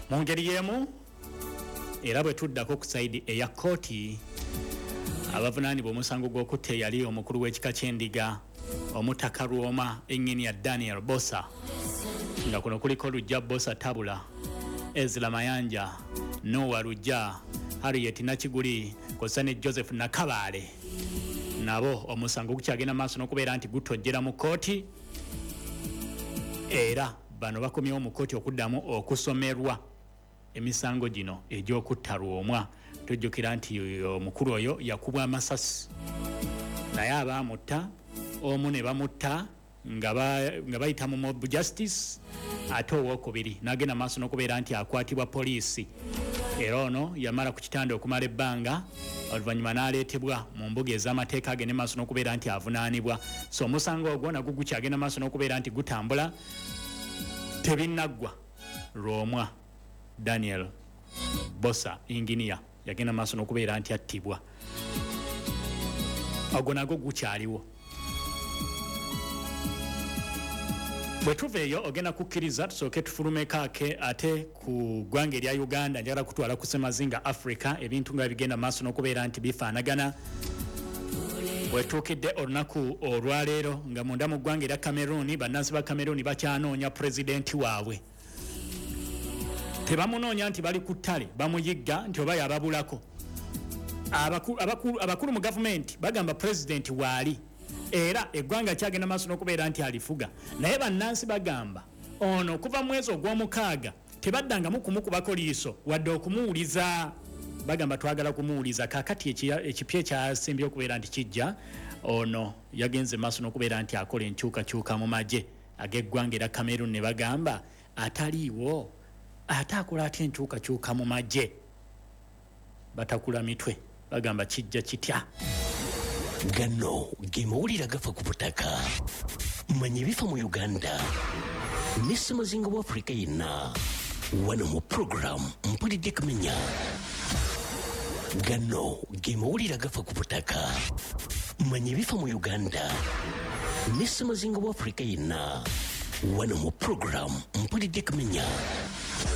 mu ngeri y'emu era bwe tuddako ku sayidi eya kkooti abavunaanibwa omusango gw'okutta eyali omukulu w'ekika ky'endiga omutaka Rwoma ennyini ya Daniel Bossa nga kuno kuliko Lujja Bossa Tabula, Ezra Mayanja, Noah Lujja, Harriet Nakiguli kw'ossa ne Joseph Nakabaale nabo omusango gukyagenda maaso n'okubeera nti gutojjera mu kkooti era bano bakomyewo mu kkooti okuddamu okusomerwa emisango gino egy'okutta Rwoma. Tujjukira nti omukulu oyo yakubwa amasasi naye abaamutta omu ne bamutta nga bayita mu mob justice ate owookubiri n'agenda maaso n'okubeera nti akwatibwa poliisi era ono yamala ku kitanda okumala ebbanga oluvannyuma n'aleetebwa mu mbuga ez'amateeka agende maaso n'okubeera nti avunaanibwa. So omusango ogwo nagwo gukyagenda maaso n'okubeera nti gutambula tebinnaggwa. Rwoma Daniel Bossa inginiya yagenda maaso n'okubeera nti attibwa, ogwo nagwo gukyaliwo. Bwe tuva eyo ogenda kukkiriza tusooke tufulumeko ate ku ggwanga erya Uganda njagala kutwala ku Ssemazinga Africa ebintu nga bigenda maaso n'okubeera nti bifaanagana. Bwe tuukidde olunaku olwaleero nga munda mu ggwanga erya Cameroon bannansi ba Cameroon bakyanoonya pulezidenti waabwe. Tebamunoonya nti bali ku ttale bamuyigga nti oba yababulako. Abakulu mu gavumenti bagamba pulezidenti waali era eggwanga kyagenda maaso n'okubeera nti alifuga, naye bannansi bagamba ono kuva mu mwezi ogw'omukaaga tebaddangamu kumukubako liiso wadde okumuwuliza. Bagamba twagala kumuwuliza. Kaakati ekipya ekyasimbye okubeera nti kijja, ono yagenze maaso n'okubeera nti akola enkyukakyuka mu magye ag'eggwanga era Cameroon ne bagamba ataliiwo ate akola atya enkyukakyuka mu magye, batakula mitwe bagamba kijja kitya. Gano ge mawulire agafa ku butaka manya ebifa mu Uganda ne Ssemazinga wa Africa yenna wano mu programu mpulidde kumenya. Gano ge mawulire agafa ku butaka manya ebifa mu Uganda ne Ssemazinga wa Africa yenna wano mu programu mpulidde kumenya.